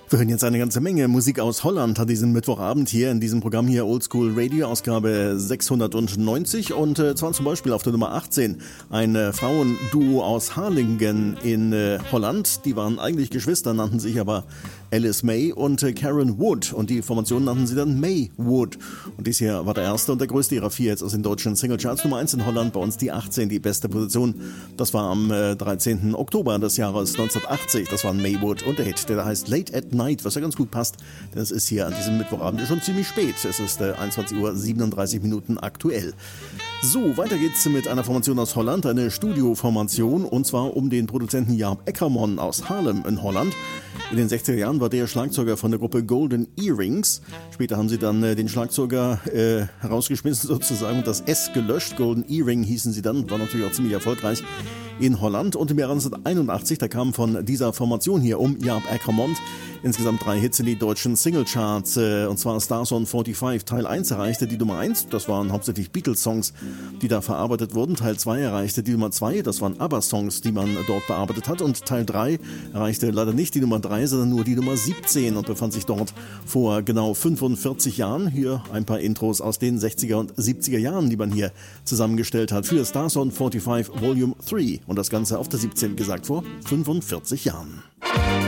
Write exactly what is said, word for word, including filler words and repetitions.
Wir hören jetzt eine ganze Menge Musik aus Holland an diesem Mittwochabend hier in diesem Programm hier Oldschool Radio, Ausgabe sechshundertneunzig und äh, zwar zum Beispiel auf der Nummer achtzehn ein äh, Frauenduo aus Harlingen in äh, Holland. Die waren eigentlich Geschwister, nannten sich aber Alice May und äh, Karen Wood und die Formation nannten sie dann May Wood. Und dies hier war der erste und der größte ihrer vier jetzt aus den deutschen Singlecharts. Nummer eins in Holland, bei uns die achtzehn, die beste Position. Das war am äh, dreizehnten Oktober des Jahres neunzehnhundertachtzig. Das waren May Wood und der Hit, der da heißt Late at Night, was ja ganz gut passt, denn es ist hier an diesem Mittwochabend schon ziemlich spät. Es ist äh, einundzwanzig Uhr siebenunddreißig Minuten aktuell. So, weiter geht's mit einer Formation aus Holland, eine Studioformation, und zwar um den Produzenten Jaap Ackerman aus Haarlem in Holland. In den sechziger Jahren war der Schlagzeuger von der Gruppe Golden Earrings. Später haben sie dann äh, den Schlagzeuger äh, herausgeschmissen sozusagen und das S gelöscht. Golden Earring hießen sie dann, war natürlich auch ziemlich erfolgreich in Holland. Und im Jahr neunzehnhunderteinundachtzig, da kamen von dieser Formation hier um Jaap Ackerman insgesamt drei Hits in die deutschen Singlecharts. Äh, und zwar Stars on fünfundvierzig Teil eins erreichte die Nummer eins. Das waren hauptsächlich Beatles-Songs, die da verarbeitet wurden. Teil zwei erreichte die Nummer zwei. Das waren ABBA-Songs, die man dort bearbeitet hat. Und Teil drei erreichte leider nicht die Nummer drei, sondern nur die Nummer siebzehn und befand sich dort vor genau fünfundvierzig Jahren. Hier ein paar Intros aus den sechziger und siebziger Jahren, die man hier zusammengestellt hat für Stars on fünfundvierzig Volume drei. Und das Ganze auf der siebzehn, gesagt, vor fünfundvierzig Jahren.